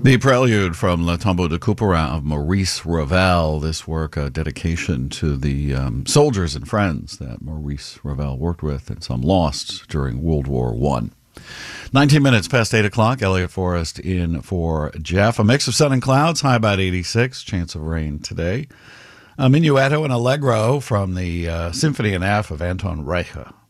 The prelude from Le Tombeau de Couperin of Maurice Ravel. This work, a dedication to the soldiers and friends that Maurice Ravel worked with and some lost during World War I. 19 minutes past 8 o'clock. Elliot Forrest in for Jeff. A mix of sun and clouds, high about 86, chance of rain today. A minuetto and allegro from the Symphony in F of Anton Reicha.